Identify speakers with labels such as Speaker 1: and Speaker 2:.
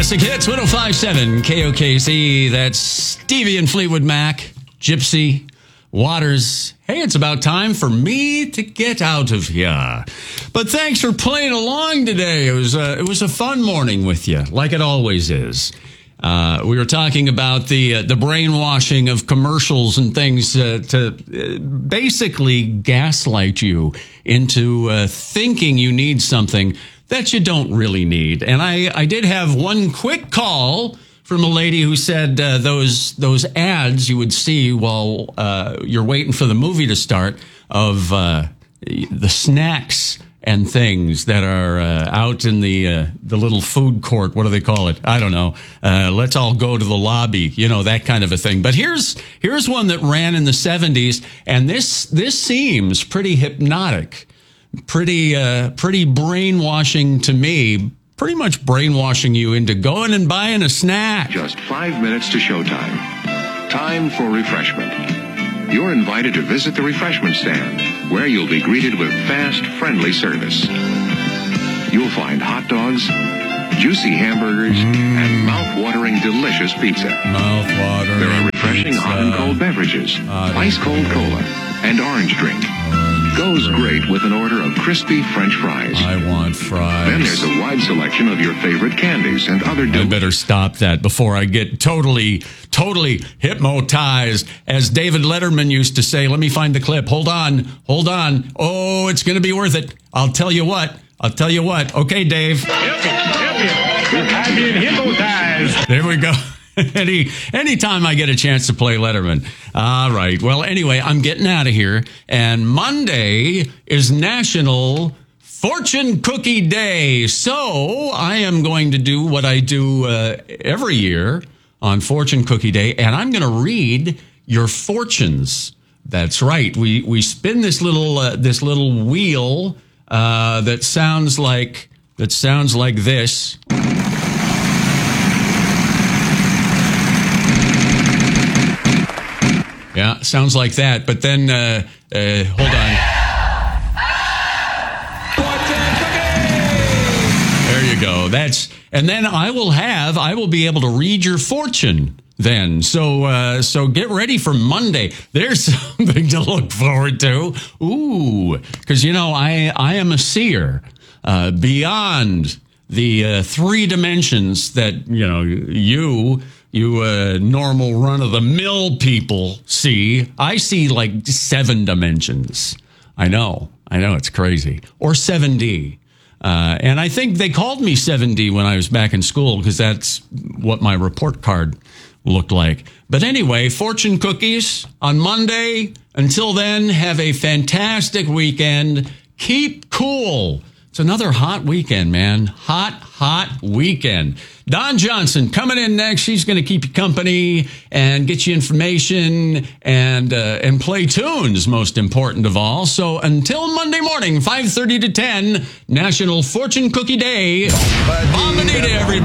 Speaker 1: Classic Hits 105.7 KOKC. That's Stevie and Fleetwood Mac, Gypsy, Waters. Hey, it's about time for me to get out of here. But thanks for playing along today. It was a fun morning with you, like it always is. We were talking about the brainwashing of commercials and things to basically gaslight you into thinking you need something that you don't really need. And I did have one quick call from a lady who said those ads you would see while you're waiting for the movie to start of the snacks and things that are out in the little food court. What do they call it? I don't know. Let's all go to the lobby, that kind of a thing. But here's one that ran in the 70s, and this seems pretty hypnotic, pretty brainwashing to me. Pretty much brainwashing you into going and buying a snack.
Speaker 2: Just 5 minutes to showtime. Time for refreshment. You're invited to visit the refreshment stand, where you'll be greeted with fast, friendly service. You'll find hot dogs, juicy hamburgers, and mouth-watering delicious pizza.
Speaker 1: Mouth-watering
Speaker 2: There are refreshing
Speaker 1: pizza,
Speaker 2: hot and cold beverages, ice-cold cola, and orange drink. Goes great with an order of crispy French fries.
Speaker 1: I want fries.
Speaker 2: Then there's a wide selection of your favorite candies and other
Speaker 1: I better stop that before I get totally hypnotized. As David Letterman used to say, let me find the clip. Hold on. Oh, it's going to be worth it. I'll tell you what. Okay, Dave.
Speaker 3: I'm being hypnotized.
Speaker 1: There we go. Anytime I get a chance to play Letterman. All right. Well, anyway, I'm getting out of here. And Monday is National Fortune Cookie Day. So I am going to do what I do every year on Fortune Cookie Day, and I'm going to read your fortunes. That's right. We spin this little wheel that sounds like this. Yeah, sounds like that. But then, hold on. There you go. And then I will be able to read your fortune then. So get ready for Monday. There's something to look forward to. Ooh, because I am a seer beyond the three dimensions that you normal run-of-the-mill people see. I see like 7 dimensions. I know, it's crazy. Or 7D. And I think they called me 7D when I was back in school because that's what my report card looked like. But anyway, fortune cookies on Monday. Until then, have a fantastic weekend. Keep cool. It's another hot weekend, man. Hot weekend. Don Johnson coming in next. She's going to keep you company and get you information and play tunes, most important of all. So until Monday morning, 5:30 to 10, National Fortune Cookie Day. Bonita, everybody.